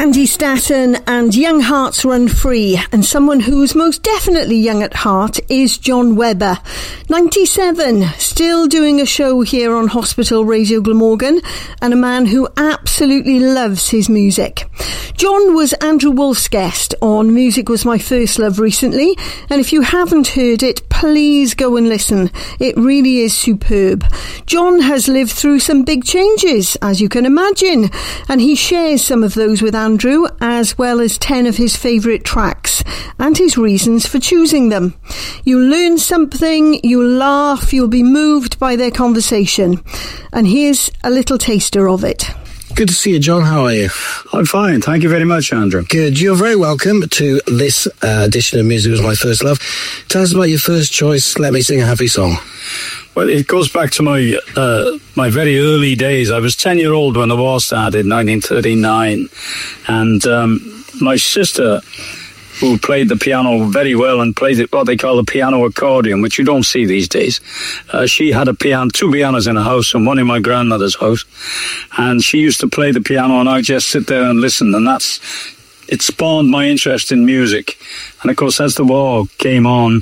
Andy Staton and Young Hearts Run Free, and someone who's most definitely young at heart is John Webber. 97, still doing a show here on Hospital Radio Glamorgan, and a man who absolutely loves his music. John was Andrew Wolf's guest on Music Was My First Love recently, and if you haven't heard it, please go and listen. It really is superb. John has lived through some big changes, as you can imagine, and he shares some of those with Andrew, as well as 10 of his favourite tracks and his reasons for choosing them. You learn something, you'll laugh, you'll be moved by their conversation. And here's a little taster of it. Good to see you, John. How are you? I'm fine. Thank you very much, Andrew. Good. You're very welcome to this edition of Music Was My First Love. Tell us about your first choice. Let me sing a happy song. Well, it goes back to my very early days. I was 10-year-old when the war started in 1939. And my sister, who played the piano very well and played what they call the piano accordion, which you don't see these days. She had two pianos in her house and one in my grandmother's house. And she used to play the piano and I'd just sit there and listen. And it spawned my interest in music. And of course, as the war came on,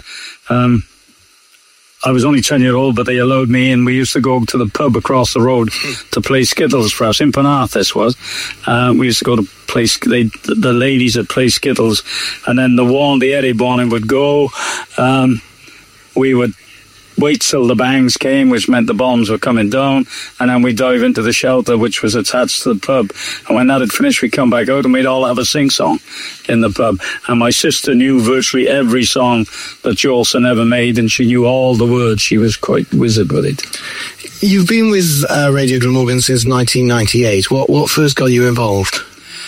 I was only 10-year-old, but they allowed me in. We used to go to the pub across the road to play skittles for us. In Penarth, this was. We used to go to play, the ladies would play skittles, and then the Eddie Bonham would go. We would wait till the bangs came, which meant the bombs were coming down, and then we'd dive into the shelter, which was attached to the pub. And when that had finished, we'd come back out and we'd all have a sing-song in the pub. And my sister knew virtually every song that Jolson ever made, and she knew all the words. She was quite wizard with it. You've been with Radio Glamorgan since 1998. What first got you involved?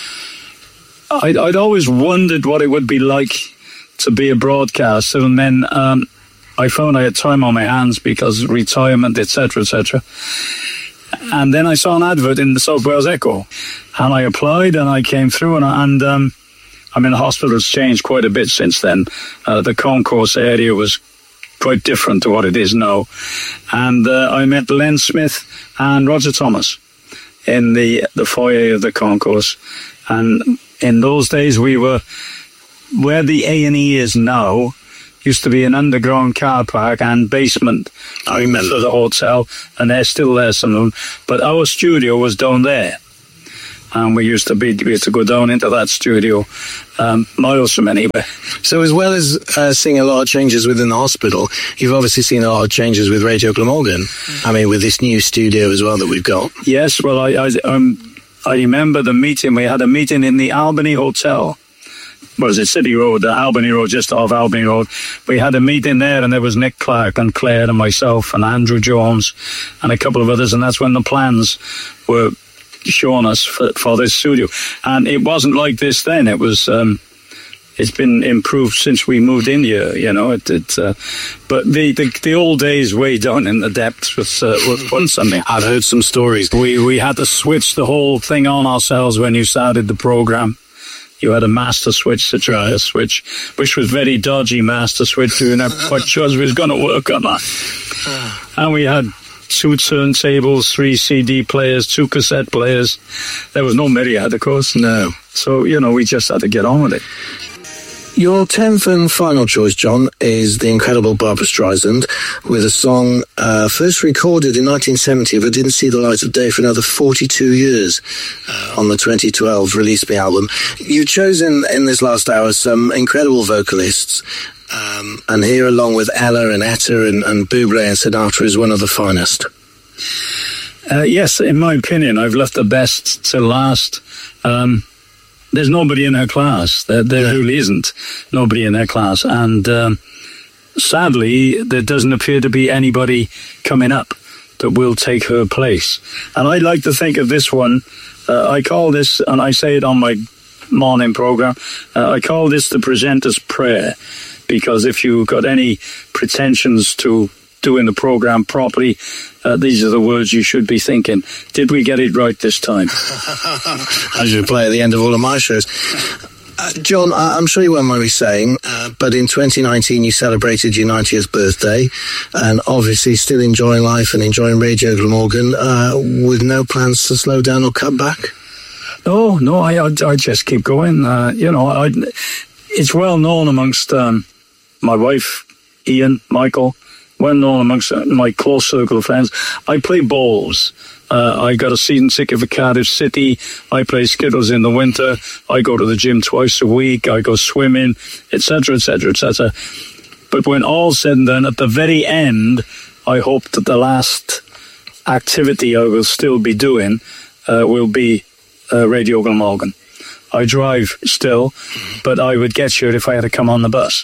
I'd always wondered what it would be like to be a broadcaster, and then I found I had time on my hands because retirement, etc., etc. And then I saw an advert in the South Wales Echo, and I applied, and I came through, and I mean, the hospital's changed quite a bit since then. The concourse area was quite different to what it is now. And I met Len Smith and Roger Thomas in the foyer of the concourse. And in those days, we were where the A&E is now. Used to be an underground car park and basement. I remember the hotel, and they're still there, some of them. But our studio was down there, and we used to go down into that studio, miles from anywhere. So as well as seeing a lot of changes within the hospital, you've obviously seen a lot of changes with Radio Glamorgan. I mean, with this new studio as well that we've got. Yes, well, I remember the meeting. We had a meeting in the Albany Hotel. Was it City Road, Albany Road, just off Albany Road. We had a meeting there, and there was Nick Clark and Claire and myself and Andrew Jones and a couple of others, and that's when the plans were shown us for this studio. And it wasn't like this then. It was it's been improved since we moved in here, you know. But the old days way down in the depths was something. I've heard some stories. We had to switch the whole thing on ourselves when you started the programme. You had a master switch, the trial switch, which was very dodgy master switch. We were not quite sure we was going to work on that. And we had 2 turntables, 3 CD players, 2 cassette players. There was no Myriad, of course. No. So, you know, we just had to get on with it. Your 10th and final choice, John, is the incredible Barbra Streisand, with a song first recorded in 1970, but didn't see the light of day for another 42 years on the 2012 Release Me album. You've chosen in this last hour some incredible vocalists, and here, along with Ella and Etta and Bublé and Sinatra, is one of the finest. Yes, in my opinion, I've left the best to last. There's nobody in her class. There really isn't nobody in her class. And sadly, there doesn't appear to be anybody coming up that will take her place. And I like to think of this one. I call this, and I say it on my morning programme, I call this the presenter's prayer. Because if you've got any pretensions to doing the programme properly, these are the words you should be thinking. Did we get it right this time? I should play at the end of all of my shows. John, I'm sure you won't mind me saying, but in 2019 you celebrated your 90th birthday, and obviously still enjoying life and enjoying Radio Glamorgan, with no plans to slow down or cut back? No, I just keep going. It's well known amongst my wife, Ian, Michael, well known amongst my close circle of friends. I play bowls. I got a season ticket for Cardiff City. I play skittles in the winter. I go to the gym twice a week. I go swimming, etc., etc., etc. But when all's said and done, at the very end, I hope that the last activity I will still be doing will be Radio Glamorgan. I drive still, but I would get here if I had to come on the bus.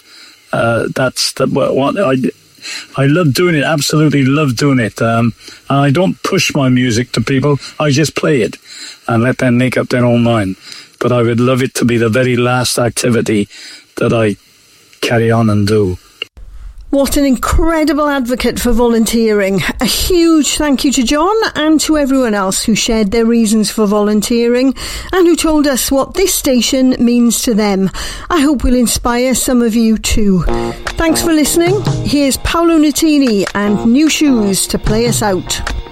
I love doing it, absolutely love doing it. And I don't push my music to people, I just play it and let them make up their own mind. But I would love it to be the very last activity that I carry on and do. What an incredible advocate for volunteering. A huge thank you to John and to everyone else who shared their reasons for volunteering and who told us what this station means to them. I hope we'll inspire some of you too. Thanks for listening. Here's Paolo Nutini and New Shoes to play us out.